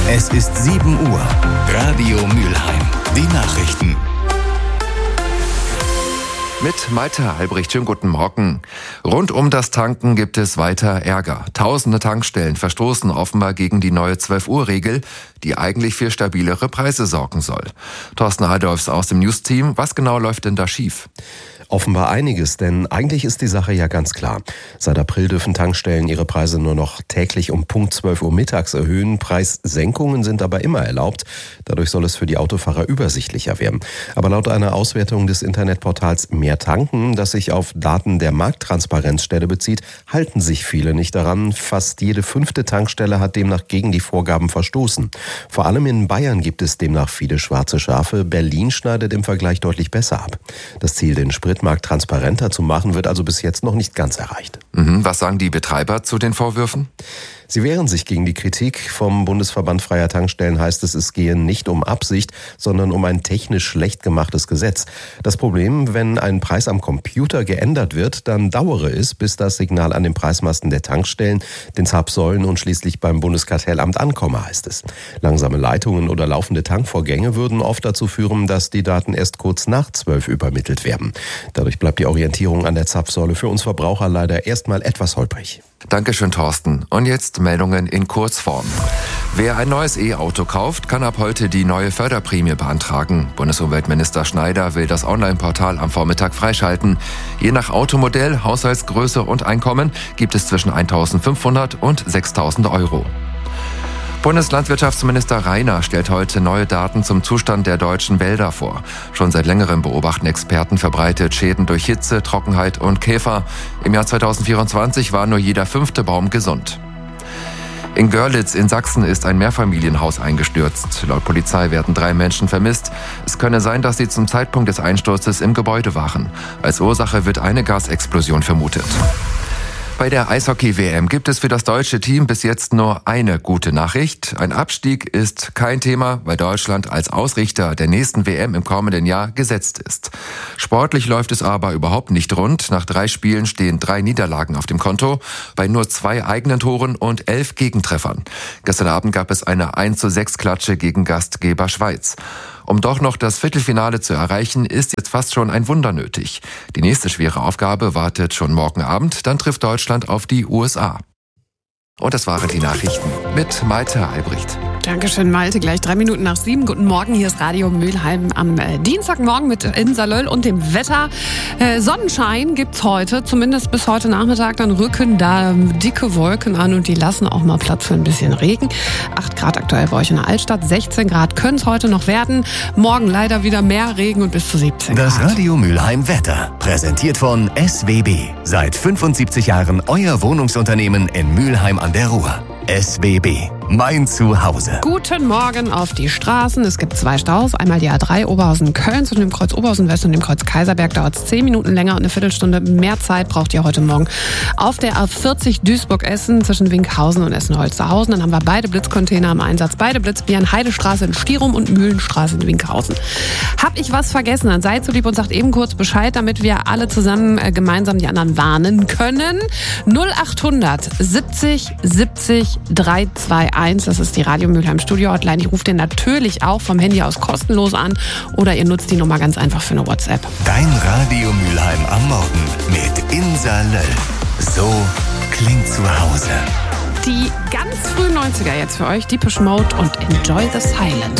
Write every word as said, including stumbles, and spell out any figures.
Es ist sieben Uhr. Radio Mülheim. Die Nachrichten. Mit Malte Albrecht, schönen guten Morgen. Rund um das Tanken gibt es weiter Ärger. Tausende Tankstellen verstoßen offenbar gegen die neue zwölf-Uhr-Regel, die eigentlich für stabilere Preise sorgen soll. Thorsten Adolfs aus dem News-Team, was genau läuft denn da schief? Offenbar einiges, denn eigentlich ist die Sache ja ganz klar. Seit April dürfen Tankstellen ihre Preise nur noch täglich um Punkt zwölf Uhr mittags erhöhen. Preissenkungen sind aber immer erlaubt. Dadurch soll es für die Autofahrer übersichtlicher werden. Aber laut einer Auswertung des Internetportals Mehr Tanken, das sich auf Daten der Markttransparenzstelle bezieht, halten sich viele nicht daran. Fast jede fünfte Tankstelle hat demnach gegen die Vorgaben verstoßen. Vor allem in Bayern gibt es demnach viele schwarze Schafe. Berlin schneidet im Vergleich deutlich besser ab. Das Ziel, den Sprit Markt transparenter zu machen, wird also bis jetzt noch nicht ganz erreicht. Mhm. Was sagen die Betreiber zu den Vorwürfen? Sie wehren sich gegen die Kritik. Vom Bundesverband Freier Tankstellen heißt es, es gehe nicht um Absicht, sondern um ein technisch schlecht gemachtes Gesetz. Das Problem, wenn ein Preis am Computer geändert wird, dann dauere es, bis das Signal an den Preismasten der Tankstellen, den Zapfsäulen und schließlich beim Bundeskartellamt ankomme, heißt es. Langsame Leitungen oder laufende Tankvorgänge würden oft dazu führen, dass die Daten erst kurz nach zwölf übermittelt werden. Dadurch bleibt die Orientierung an der Zapfsäule für uns Verbraucher leider erstmal etwas holprig. Dankeschön, Thorsten. Und jetzt Meldungen in Kurzform. Wer ein neues E-Auto kauft, kann ab heute die neue Förderprämie beantragen. Bundesumweltminister Schneider will das Online-Portal am Vormittag freischalten. Je nach Automodell, Haushaltsgröße und Einkommen gibt es zwischen eintausendfünfhundert und sechstausend Euro. Bundeslandwirtschaftsminister Rainer stellt heute neue Daten zum Zustand der deutschen Wälder vor. Schon seit längerem beobachten Experten verbreitet Schäden durch Hitze, Trockenheit und Käfer. Im Jahr zweitausendvierundzwanzig war nur jeder fünfte Baum gesund. In Görlitz in Sachsen ist ein Mehrfamilienhaus eingestürzt. Laut Polizei werden drei Menschen vermisst. Es könne sein, dass sie zum Zeitpunkt des Einsturzes im Gebäude waren. Als Ursache wird eine Gasexplosion vermutet. Bei der Eishockey-W M gibt es für das deutsche Team bis jetzt nur eine gute Nachricht. Ein Abstieg ist kein Thema, weil Deutschland als Ausrichter der nächsten W M im kommenden Jahr gesetzt ist. Sportlich läuft es aber überhaupt nicht rund. Nach drei Spielen stehen drei Niederlagen auf dem Konto, bei nur zwei eigenen Toren und elf Gegentreffern. Gestern Abend gab es eine eins zu sechs Klatsche gegen Gastgeber Schweiz. Um doch noch das Viertelfinale zu erreichen, ist jetzt fast schon ein Wunder nötig. Die nächste schwere Aufgabe wartet schon morgen Abend, dann trifft Deutschland auf die U S A. Und das waren die Nachrichten mit Malte Albrecht. Dankeschön, Malte. Gleich drei Minuten nach sieben. Guten Morgen, hier ist Radio Mülheim am äh, Dienstagmorgen mit Insa Löll und dem Wetter. Äh, Sonnenschein gibt's heute, zumindest bis heute Nachmittag. Dann rücken da dicke Wolken an und die lassen auch mal Platz für ein bisschen Regen. acht Grad aktuell bei euch in der Altstadt, sechzehn Grad können es heute noch werden. Morgen leider wieder mehr Regen und bis zu siebzehn Grad. Das Radio Mülheim Wetter, präsentiert von S W B. Seit fünfundsiebzig Jahren euer Wohnungsunternehmen in Mülheim an der Ruhr. S W B, mein Zuhause. Guten Morgen auf die Straßen. Es gibt zwei Staus. Einmal die A drei Oberhausen-Köln zwischen dem Kreuz Oberhausen West und dem Kreuz Kaiserberg. Dauert es zehn Minuten länger und eine Viertelstunde mehr Zeit braucht ihr heute Morgen. Auf der A vierzig Duisburg-Essen zwischen Winkhausen und Essen-Holsterhausen. Dann haben wir beide Blitzcontainer im Einsatz. Beide Blitzbieren, Heidestraße in Stierum und Mühlenstraße in Winkhausen. Hab ich was vergessen? Dann seid so lieb und sagt eben kurz Bescheid, damit wir alle zusammen äh, gemeinsam die anderen warnen können. null achthundert siebzig siebzig drei zwei eins, das ist die Radio Mülheim Studio Hotline. Ich rufe den natürlich auch vom Handy aus kostenlos an oder ihr nutzt die Nummer ganz einfach für eine WhatsApp. Dein Radio Mülheim am Morgen mit Insa Löll. So klingt zu Hause. Die ganz frühen neunziger jetzt für euch, Depeche Mode und Enjoy the Silence.